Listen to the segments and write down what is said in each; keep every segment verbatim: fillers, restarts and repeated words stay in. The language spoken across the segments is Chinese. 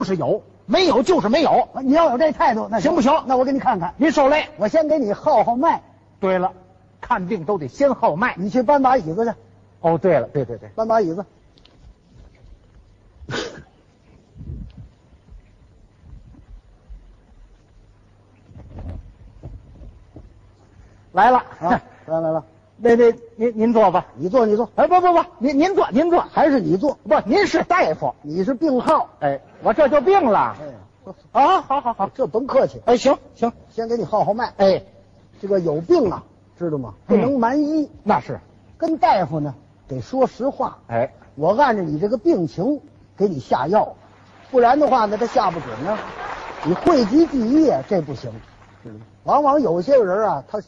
是有，没有就是没有。 你要有这态度，那行不行？ 那我给你看看。 您受累。 我先给你号号脉。 对了，看病都得先号脉。 你去搬把椅子去。 哦，对了，对对对， 搬把椅子。 来了啊，来来了。 那那您您坐吧， 你坐你坐。 哎，不不不，您您坐您坐， 还是你坐？ 不，您是大夫， 你是病号。 哎，我这就病了。 哎， 啊，好好好， 这甭客气。 哎，行行， 先给你号号脉。 哎， 这个有病啊，知道吗？不能蛮医。 嗯、那是， 跟大夫呢得说实话。 哎， 我按照你这个病情给你下药，不然的话呢，他下不准呢。你讳疾忌医，这不行，知道吗？往往有些人啊，他。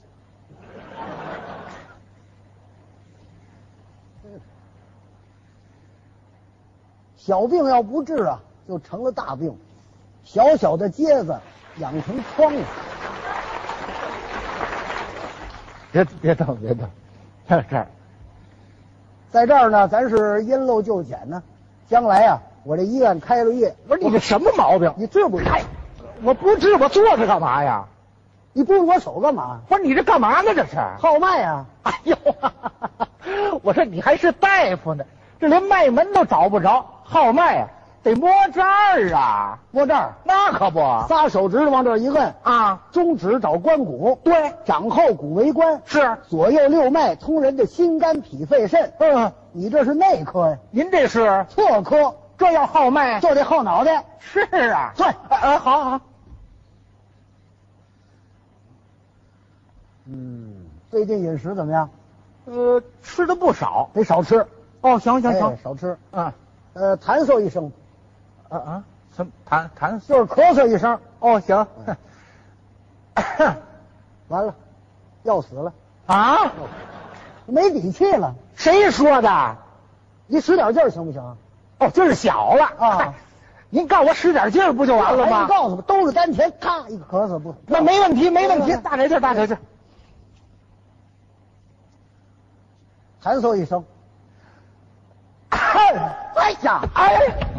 小病要不治啊，就成了大病。小小的疖子养成疮了。 别别动别动，这这儿， 在这儿呢，咱是因陋就简呢。将来啊，我这医院开了业， 不是你这什么毛病？ 你治不治？ 我不治，我坐着干嘛呀？ 你不用我手干嘛？ 不是你这干嘛呢？这是号脉啊！ 哎呦，哈哈哈，我说你还是大夫呢，这连脉门都找不着，号脉啊，得摸这儿啊， 摸这儿， 那可不， 仨手指头往这儿一摁啊， 中指找关骨， 对， 掌后骨为关， 是左右六脉通人的心肝脾肺肾。 嗯， 你这是内科呀， 您这是错科， 这要号脉就得号脑袋。 是啊， 对， 呃，好好。 嗯，最近饮食怎么样？ 呃，吃的不少， 得少吃。 哦，行行行， 哎、少吃。 啊， 呃，弹嗽一声。 啊啊，什么弹弹？ 就是咳嗽一声。 哦，行。 完了，要死了啊！ 没底气了。 谁说的？ 你使点劲儿行不行？ 哦，劲儿小了啊！ 您告我使点劲儿不就完了吗？ 你告诉我，兜着丹田，咔一个咳嗽不？ 那没问题，没问题，大点劲儿，大点劲儿。 弹嗽一声。哎呀， 哎，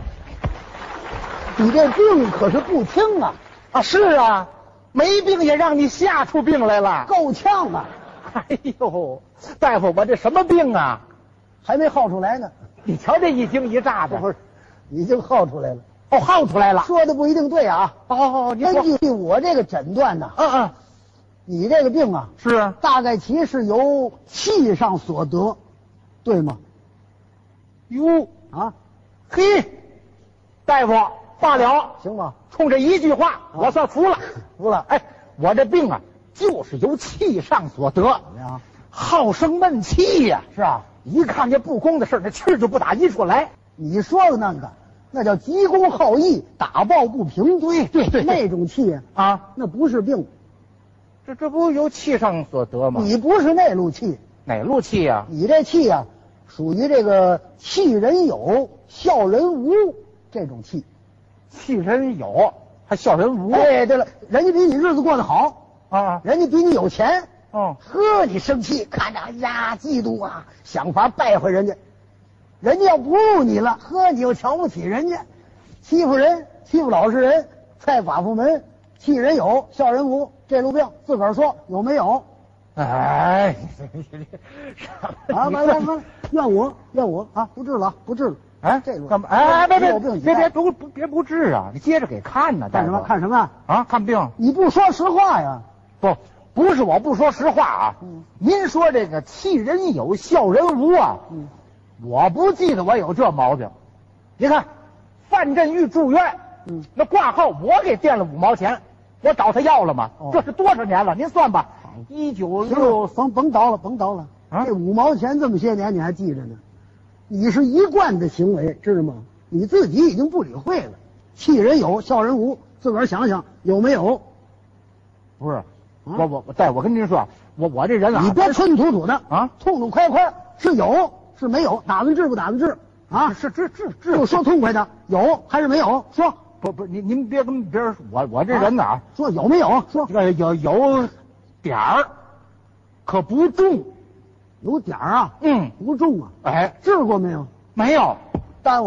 你这病可是不轻啊！ 啊，是啊，没病也让你吓出病来了， 够呛啊！ 哎呦，大夫，我这什么病啊？ 还没号出来呢。 你瞧这一惊一乍的， 不是，已经号出来了。 哦，号出来了。 说的不一定对啊。 哦， 根据我这个诊断呢， 嗯嗯， 你这个病啊， 是大概其是由气上所得，对吗？ 哟啊， 嘿，大夫罢了， 行吗？ 冲这一句话，啊、我算服了， 服了。 哎，我这病啊，就是由气上所得。 怎么样？ 好生闷气呀、 啊！是啊， 一看这不公的事，那气儿就不打一处来。 你说的那个，那叫急公好义，打抱不平。 对对 对, 对， 那种气啊， 那不是病， 这这不由气上所得吗？ 你不是那路气， 哪路气呀、啊？ 你这气呀、啊，属于这个气人有，笑人无这种气。 气人有，还笑人无。 哎，对了，人家比你日子过得好啊， 人家比你有钱。 哦， 呵，你生气，看着，哎呀，嫉妒啊，想法败坏人家。人家要不入你了，呵，你又瞧不起人家，欺负人，欺负老实人，踹寡妇门，气人有，笑人无，这路病自个儿说有没有？ 哎， 啊，完了完了，怨我怨我啊，不治了不治了。 哎， 这路干嘛？哎，别别别别别不不别不治啊！你接着给看呢。 看什么看什么啊？看病？ 你不说实话呀？ 不。不是我不说实话啊，嗯、您说这个气人有笑人无啊，嗯、我不记得我有这毛病。你看范振钰住院，嗯、那挂号我给垫了五毛钱，我找他要了吗？哦、这是多少年了？您算吧，一九六， 甭甭叨了，甭叨了。啊，这五毛钱这么些年你还记着呢？你是一贯的行为，知道吗？你自己已经不理会了。气人有，笑人无，自个儿想想有没有？ 不是。我我我大夫，我跟您说，我我这人啊， 你别吞吞吐吐的啊， 痛痛快快是有是没有，打算治不打算治啊？ 是治治治， 就说痛快的，有还是没有？说不不，您您别跟别人，我我这人呐、啊， 说有没有？说这个有有点儿，可不重， 有点儿啊， 嗯， 不重啊。 哎， 治过没有？ 没有， 耽误了。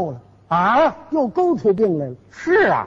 啊， 又勾出病来了。 是啊，